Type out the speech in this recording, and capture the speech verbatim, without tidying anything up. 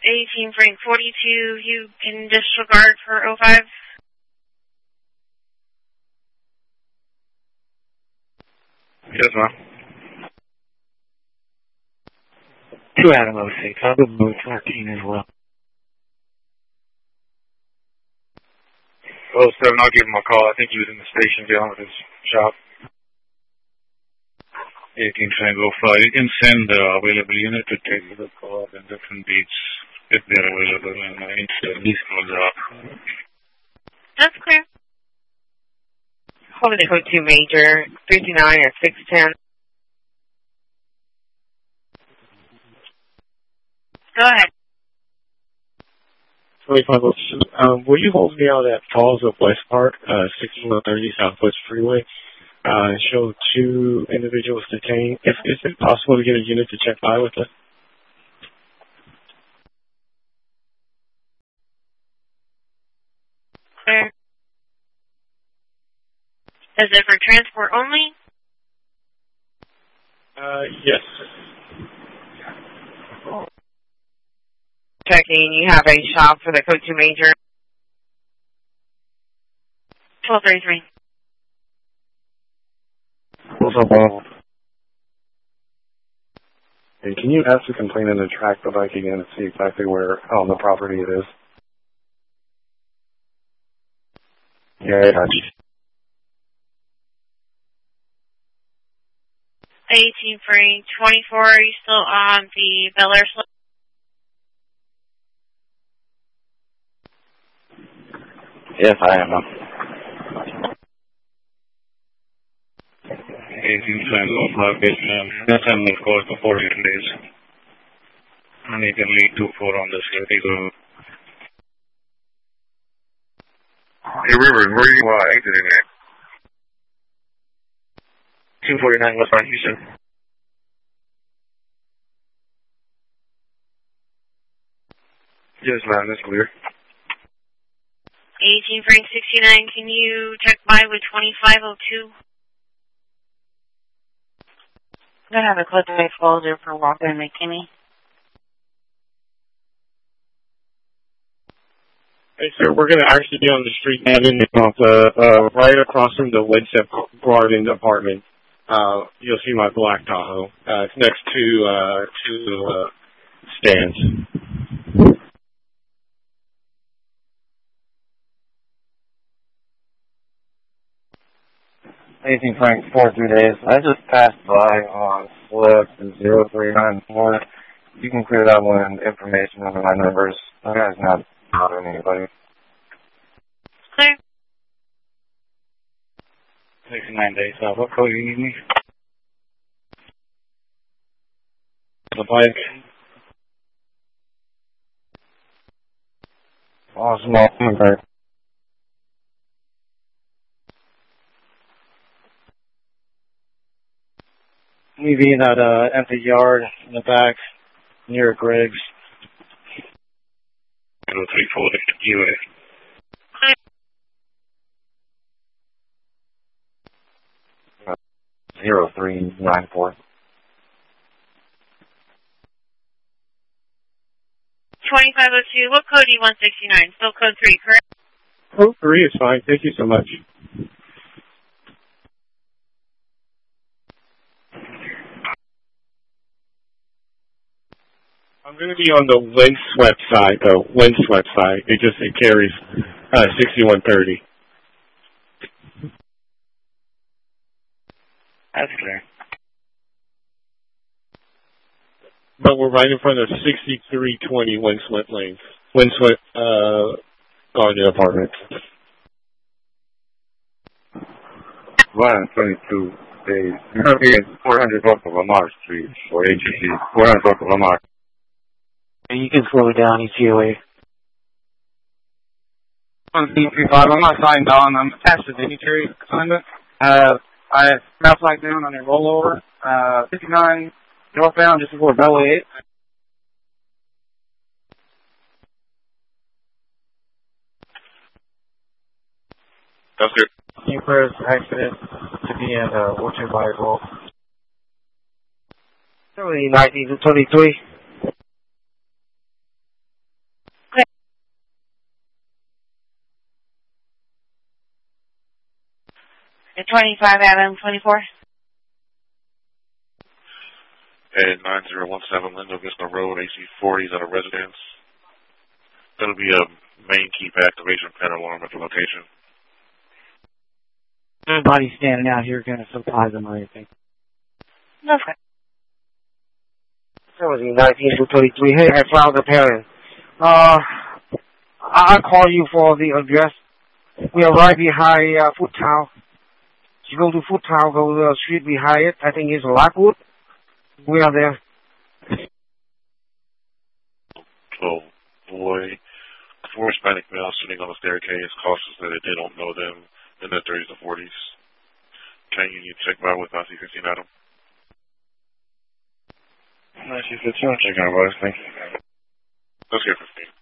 eighteen Frank forty-two, you can disregard for oh five. Yes, ma'am. two Adam oh six, I'll go move fourteen as well. oh seven, I'll give him a call. I think he was in the station dealing with his shop. eighteen Frank oh five, you can send the available unit to take the call and different beats if they're available, and I need to at least close up. That's clear. Holding code two major, fifty-nine at six ten. Go ahead. twenty-five oh two, um, will you hold me out at Falls of West Park, uh, sixty-one thirty Southwest Freeway? Uh, show two individuals detained. If, is it possible to get a unit to check by with us? Clear. Is it for transport only? Uh, yes. Checking, you have a shop for the code two major. twelve thirty-three. What's up, Bob? Hey, can you ask the complainant to track the bike again and see exactly where on the property it is? Yeah, I got you. eighteen Frank twenty-four, are you still on the Bel Air slope? Yes, I am. eighteen Frank oh five, that's on the call for forty-eight days. And you can lead two four on this city. Hey, River, where are you uh, exiting at? two forty-nine westbound Houston. Yes, ma'am, that's clear. eighteen Frank sixty-nine, can you check by with twenty-five oh two? I'm going to have a clip of folder for Walker and McKinney. Hey, sir, we're going to actually be on the street and in the uh, uh, right across from the Winsett Garden apartment. Uh, you'll see my black Tahoe. Uh, it's next to uh, two uh, stands. eighteen Frank, four three days. I just passed by on Slip zero three nine four. You can clear that one information under my numbers. That guy's not bothering anybody. Clear. sixty-nine days. Uh, what code do you need me? The bike. Awesome. Okay. We be in that uh, empty yard in the back near Greg's. zero three four U A. zero three nine four. twenty-five oh two, what code do you want sixty-nine? Still code three, correct? Code three is fine. Thank you so much. I'm going to be on the Windswept side, though. Windswept side. It just it carries uh, sixty-one thirty. That's clear. But we're right in front of sixty-three twenty Windswept Lane. Windswept uh, Garden Apartment. one twenty-two days. It's four hundred block of Lamar Street, or A G C. four hundred block of Lamar. You can slow it down, E T O A. one three five, I'm not signed on. I'm attached to the dignitary assignment. Uh, I have ground flag down on a rollover. Uh, fifty-nine northbound just before Bella eight. That's good. New first accident to be in uh, Orchard Bible. nineteen to twenty-three. twenty-five Adam twenty-four. At nine zero one seven Lindo Vista Road, A C forty is at a residence. That'll be a main keep activation pin alarm at the location. Everybody's standing out here going to supply them or anything. Okay. Facility nineteen two thirty-three. Hey, I filed a parent. Uh, I'll call you for the address. We are right behind uh, Food Tower. You go to Food Tower, go to the street behind it. I think it's Lockwood. We are there. Oh boy. Four Hispanic males sitting on the staircase, cautious that they don't know them in their thirties or forties. Can you check by with Nazi fifteen Adam? Nazi fifteen, check out, boys. Thank you. Let's get fifteen.